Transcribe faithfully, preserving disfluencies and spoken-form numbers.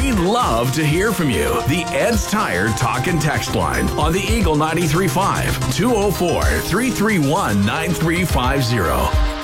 We'd love to hear from you. The Ed's Tire Talk and Text line on the Eagle ninety-three point five, two oh four, three three one, nine three five zero.